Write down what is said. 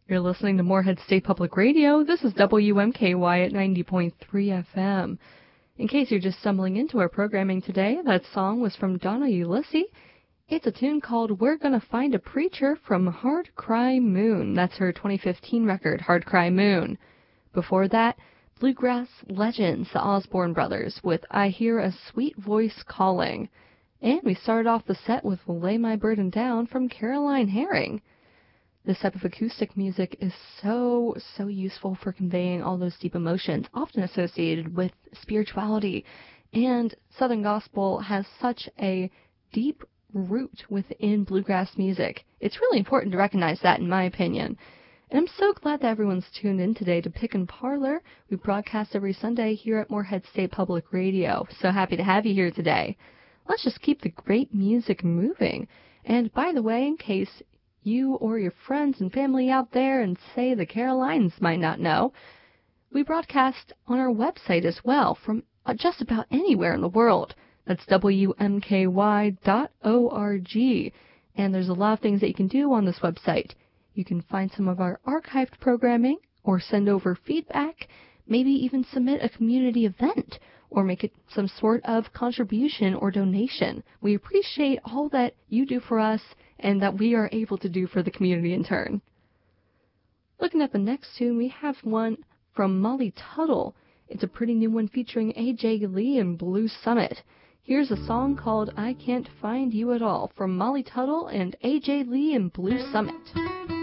You're listening to Moorhead State Public Radio. This is WMKY at 90.3 FM. In case you're just stumbling into our programming today, that song was from Donna Ulisse. It's a tune called We're Gonna Find a Preacher from Hard Cry Moon. That's her 2015 record, Hard Cry Moon. Before that, bluegrass legends, the Osborne Brothers, with I Hear a Sweet Voice Calling. And we started off the set with Lay My Burden Down from Caroline Herring. This type of acoustic music is so useful for conveying all those deep emotions, often associated with spirituality. And Southern Gospel has such a deep root within bluegrass music. It's really important to recognize that, in my opinion. And I'm so glad that everyone's tuned in today to Pick and Parlor. We broadcast every Sunday here at Moorhead State Public Radio. So happy to have you here today. Let's just keep the great music moving. And by the way, in case you or your friends and family out there and say the Carolines might not know, we broadcast on our website as well from just about anywhere in the world. That's WMKY.org. And there's a lot of things that you can do on this website. You can find some of our archived programming or send over feedback, maybe even submit a community event or make it some sort of contribution or donation. We appreciate all that you do for us and that we are able to do for the community in turn. Looking at the next tune, we have one from Molly Tuttle. It's a pretty new one featuring A.J. Lee and Blue Summit. Here's a song called I Can't Find You at All from Molly Tuttle and A.J. Lee and Blue Summit.